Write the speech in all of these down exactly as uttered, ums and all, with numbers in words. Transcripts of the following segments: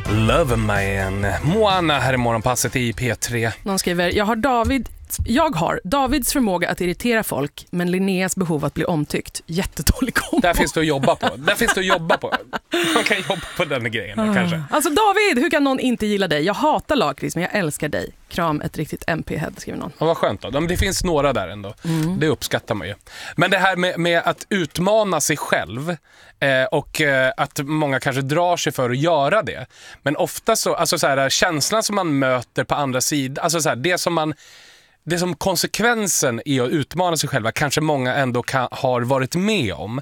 Love Man. Moana här i morgonpasset i P tre. Någon skriver, jag har David Jag har Davids förmåga att irritera folk, men Linneas behov att bli omtyckt. Jättedålig kombo. Där finns det att jobba på. Där finns det att jobba på. Man kan jobba på den grejen ah. kanske. Alltså David, hur kan någon inte gilla dig? Jag hatar lakrits, men jag älskar dig. Kram, ett riktigt M P-head, skriver någon. Ja, vad skönt då. Det finns några där ändå. Mm. Det uppskattar man ju. Men det här med, med att utmana sig själv eh, och eh, att många kanske drar sig för att göra det. Men ofta så, alltså så här, känslan som man möter på andra sidan, alltså så här, det som man Det som konsekvensen i att utmana sig själva kanske många ändå kan, har varit med om.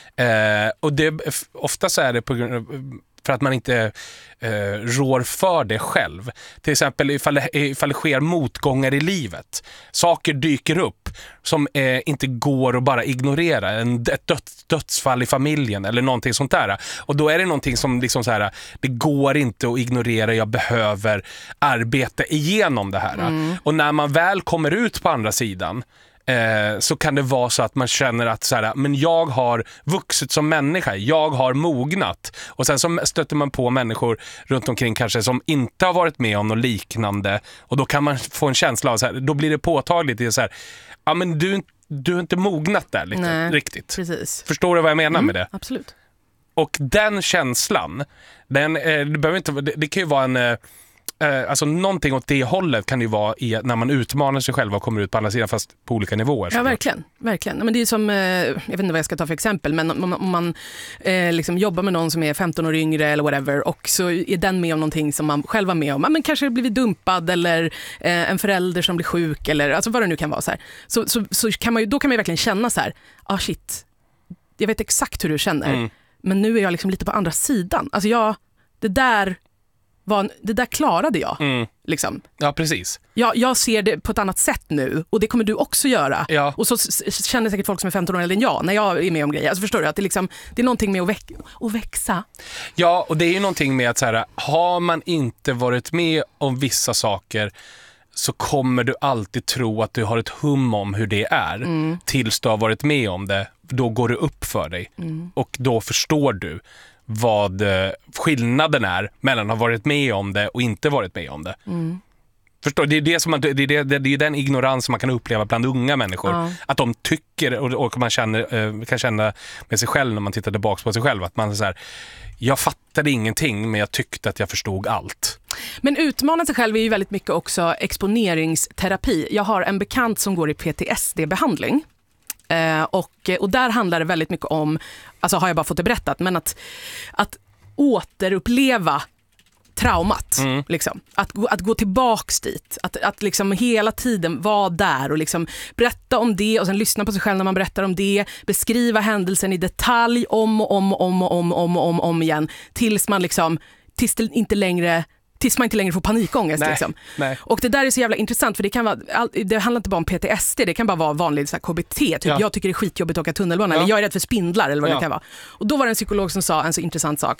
Eh, och det, ofta så är det på grund av, för att man inte eh, rår för det själv. Till exempel ifall det, ifall det sker motgångar i livet. Saker dyker upp som eh, inte går att bara ignorera. En, ett döds, dödsfall i familjen eller någonting sånt där. Och då är det någonting som liksom så här, det går inte att ignorera. Jag behöver arbeta igenom det här. Mm. Och när man väl kommer ut på andra sidan Eh, så kan det vara så att man känner att så här, men jag har vuxit som människa, jag har mognat, och sen så stöter man på människor runt omkring kanske som inte har varit med om något liknande, och då kan man få en känsla av så här, då blir det påtagligt, det är så här, ja men du, du har inte mognat där lite, Nej, riktigt. Precis. Förstår du vad jag menar mm, med det? Absolut. Och den känslan, den, eh, det, behöver inte, det, det kan ju vara en eh, Eh, alltså någonting åt det hållet kan det ju vara i, när man utmanar sig själv och kommer ut på andra sidan, fast på olika nivåer. Ja, verkligen. verkligen. Men det är som, eh, jag vet inte vad jag ska ta för exempel, men om, om man eh, liksom jobbar med någon som är femton år yngre eller whatever, och så är den med om någonting som man själv var med om. Ja, men kanske blivit dumpad eller eh, en förälder som blir sjuk eller alltså vad det nu kan vara. Så, här. så, så, så kan man ju, då kan man ju verkligen känna så här, ah shit, jag vet exakt hur du känner, mm. men nu är jag liksom lite på andra sidan. Alltså jag, det där... Var, det där klarade jag. Mm. Liksom. Ja, precis. Jag, jag ser det på ett annat sätt nu, och det kommer du också göra. Ja. Och så s- känner säkert folk som är femton år eller än jag när jag är med om grejer. Alltså förstår du att det, liksom, det är någonting med att, väck- att växa. Ja, och det är ju någonting med att så här, har man inte varit med om vissa saker så kommer du alltid tro att du har ett hum om hur det är. Mm. Tills du har varit med om det. Då går det upp för dig. Mm. Och då förstår du vad skillnaden är mellan att ha varit med om det och inte varit med om det. Mm. Förstår, det är det som man, det är det, det är den ignorans som man kan uppleva bland unga människor. Ja. Att de tycker, och, och man känner, kan känna med sig själv när man tittar tillbaka på sig själv, att man är så här, jag fattade ingenting men jag tyckte att jag förstod allt. Men utmana sig själv är ju väldigt mycket också exponeringsterapi. Jag har en bekant som går i P T S D-behandling. Uh, och, och där handlar det väldigt mycket om, alltså har jag bara fått det berättat, men att, att återuppleva traumat. Mm. Liksom. Att, att gå tillbaks dit. Att, att liksom hela tiden vara där och liksom berätta om det och sen lyssna på sig själv när man berättar om det. Beskriva händelsen i detalj om och om och om och om, om, om, om igen. Tills man liksom, tills det inte längre... tills man inte längre får panikångest. Nej, liksom. nej. Och det där är så jävla intressant, för det kan vara, det handlar inte bara om P T S D, det kan bara vara vanlig så här, K B T. Typ. Ja. Jag tycker det är skitjobbigt att åka tunnelbana, ja. eller jag är rädd för spindlar eller vad ja. det kan vara. Och då var det en psykolog som sa en så intressant sak.